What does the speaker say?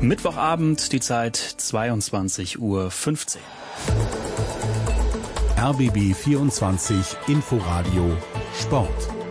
Mittwochabend, die Zeit 22:15 Uhr. RBB 24 Inforadio Sport.